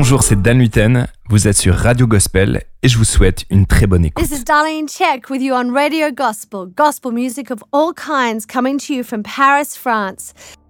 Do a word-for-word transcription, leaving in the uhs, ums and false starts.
Bonjour, c'est Dan Luten, vous êtes sur Radio Gospel et je vous souhaite une très bonne écoute. This is Darlene Check with you on Radio Gospel, gospel music of all kinds coming to you from Paris, France.